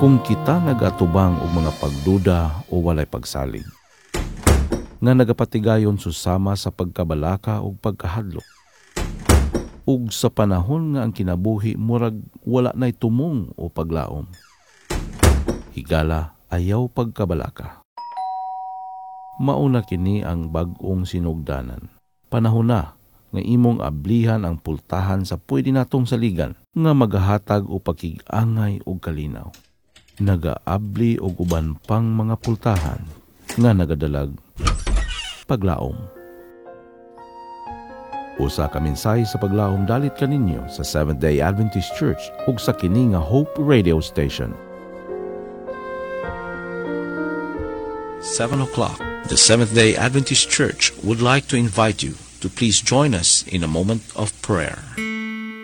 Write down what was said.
kung kita nagatubang og mga pagduda o walay pagsalig, nga nagapatigayon susama sa pagkabalaka o pagkahadlok, ug sa panahon nga ang kinabuhi murag wala na'y tumong o paglaom. Higala ayaw pagkabalaka. Mauna kini ang bag-ong sinugdanan. Panahon na nga imong ablihan ang pultahan sa pwede natong saligan nga magahatag o pakig-angay o kalinaw. Nagaabli o uban pang mga pultahan nga nagadalag paglaom. Usa ka mensahe sa paglaom dalit kaninyo sa Seventh-day Adventist Church ug sa kini nga Hope Radio Station. 7 o'clock. The Seventh-day Adventist Church would like to invite you to please join us in a moment of prayer.